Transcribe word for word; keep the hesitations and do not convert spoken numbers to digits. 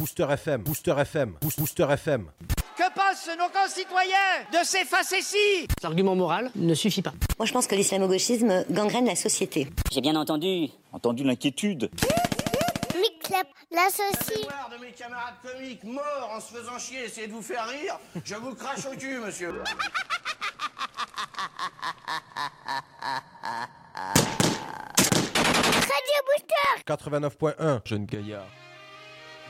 Booster F M, Booster F M, Booster F M. Que pensent nos concitoyens de ces facéties? L'argument moral ne suffit pas. Moi, je pense que l'islamo-gauchisme gangrène la société. J'ai bien entendu. Entendu l'inquiétude. Miclap, l'associé. De mes camarades comiques morts en se faisant chier, essayer de vous faire rire, je vous crache au cul, monsieur. Radio Booster. quatre-vingt-neuf point un. Jeune gaillard.